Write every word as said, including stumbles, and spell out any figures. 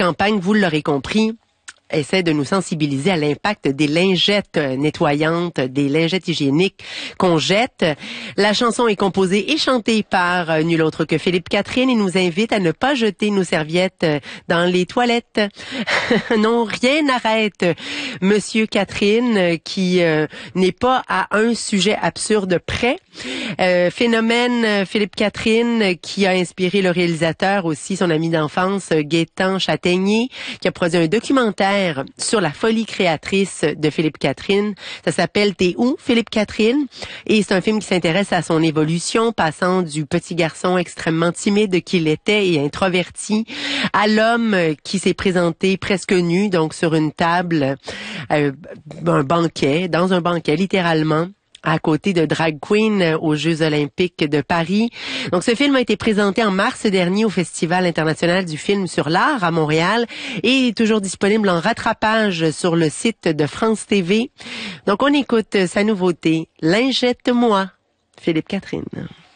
campagne, vous l'aurez compris, essaie de nous sensibiliser à l'impact des lingettes nettoyantes, des lingettes hygiéniques qu'on jette. La chanson est composée et chantée par euh, nul autre que Philippe Catherine et nous invite à ne pas jeter nos serviettes dans les toilettes. Non, rien n'arrête Monsieur Catherine qui euh, n'est pas à un sujet absurde près. Euh, phénomène Philippe Catherine qui a inspiré le réalisateur aussi, son ami d'enfance Gaétan Châtaignier, qui a produit un documentaire sur la folie créatrice de Philippe Catherine. Ça s'appelle T'es où, Philippe Catherine? Et c'est un film qui s'intéresse à son évolution, passant du petit garçon extrêmement timide qu'il était et introverti à l'homme qui s'est présenté presque nu, donc sur une table, euh, un banquet, dans un banquet littéralement, à côté de drag queen aux Jeux olympiques de Paris. Donc, ce film a été présenté en mars dernier au Festival international du film sur l'art à Montréal et est toujours disponible en rattrapage sur le site de France T V. Donc, on écoute sa nouveauté, Lingette-moi, Philippe Catherine.